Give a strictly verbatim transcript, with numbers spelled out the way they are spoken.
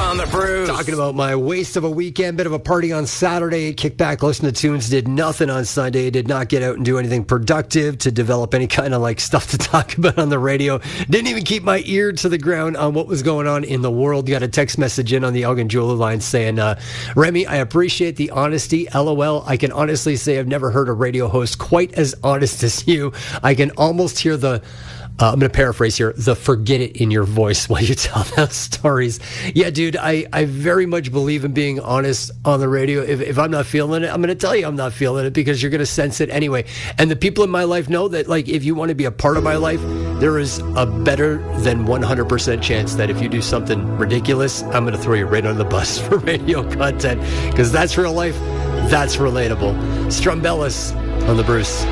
on the Bruce. Talking about my waste of a weekend, bit of a party on Saturday, kick back, listen to tunes, did nothing on Sunday, did not get out and do anything productive to develop any kind of like stuff to talk about on the radio. Didn't even keep my ear to the ground on what was going on in the world. Got a text message in on the Elgin Jeweler line saying, uh, Remy, I appreciate the honesty. LOL. I can honestly say I've never heard a radio host quite as honest as you. I can almost hear the Uh, I'm going to paraphrase here, the forget it in your voice while you tell those stories. Yeah, dude, I, I very much believe in being honest on the radio. If, if I'm not feeling it, I'm going to tell you I'm not feeling it because you're going to sense it anyway. And the people in my life know that, like, if you want to be a part of my life, there is a better than one hundred percent chance that if you do something ridiculous, I'm going to throw you right under the bus for radio content because that's real life. That's relatable. Strumbellis on the Bruce.